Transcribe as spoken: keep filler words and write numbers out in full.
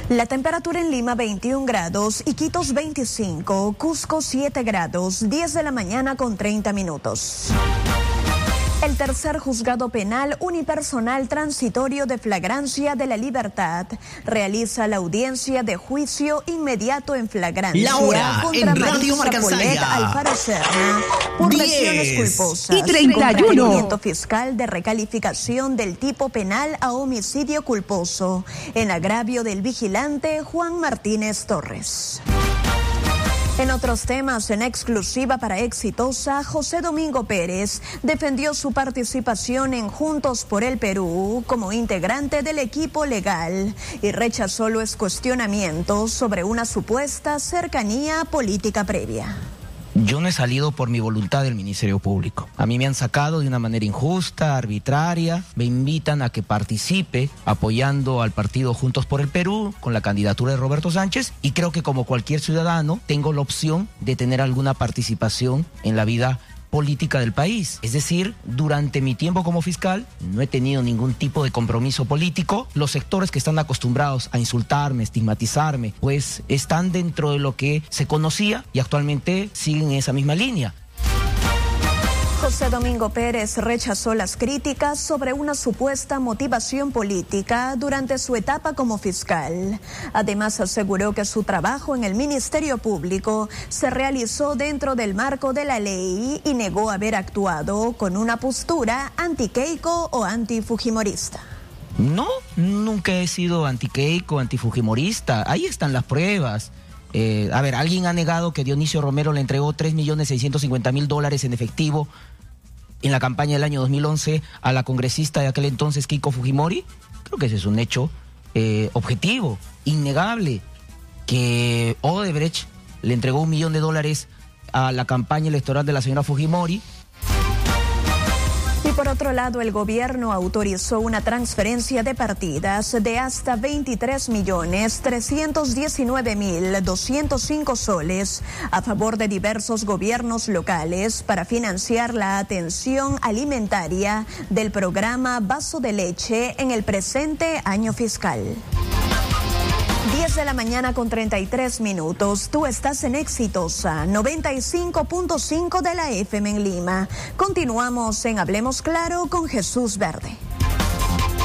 La temperatura en Lima veintiún grados, Iquitos veinticinco, Cusco siete grados, diez de la mañana con treinta minutos. El tercer juzgado penal unipersonal transitorio de flagrancia de la libertad realiza la audiencia de juicio inmediato en flagrancia la hora contra en Radio Marisa Polet Alfaro Serna por lesiones culposas y treinta y uno. Requerimiento fiscal de recalificación del tipo penal a homicidio culposo en agravio del vigilante Juan Martínez Torres. En otros temas, en exclusiva para Exitosa, José Domingo Pérez defendió su participación en Juntos por el Perú como integrante del equipo legal y rechazó los cuestionamientos sobre una supuesta cercanía política previa. Yo no he salido por mi voluntad del Ministerio Público. A mí me han sacado de una manera injusta, arbitraria. Me invitan a que participe apoyando al partido Juntos por el Perú con la candidatura de Roberto Sánchez y creo que como cualquier ciudadano tengo la opción de tener alguna participación en la vida política del país. Es decir, durante mi tiempo como fiscal no he tenido ningún tipo de compromiso político. Los sectores que están acostumbrados a insultarme, estigmatizarme, pues están dentro de lo que se conocía y actualmente siguen en esa misma línea. José Domingo Pérez rechazó las críticas sobre una supuesta motivación política durante su etapa como fiscal. Además, aseguró que su trabajo en el Ministerio Público se realizó dentro del marco de la ley y negó haber actuado con una postura anti-Keiko o anti-fujimorista. No, nunca he sido anti-Keiko, anti-fujimorista. Ahí están las pruebas. Eh, a ver, ¿alguien ha negado que Dionisio Romero le entregó tres millones seiscientos cincuenta mil dólares en efectivo en la campaña del año dos mil once a la congresista de aquel entonces, Keiko Fujimori? Creo que ese es un hecho eh, objetivo, innegable, que Odebrecht le entregó un millón de dólares a la campaña electoral de la señora Fujimori. Y por otro lado, el gobierno autorizó una transferencia de partidas de hasta veintitrés millones trescientos diecinueve mil doscientos cinco soles a favor de diversos gobiernos locales para financiar la atención alimentaria del programa Vaso de Leche en el presente año fiscal. diez de la mañana con treinta y tres minutos. Tú estás en Exitosa, noventa y cinco punto cinco de la F M en Lima. Continuamos en Hablemos Claro con Jesús Verde.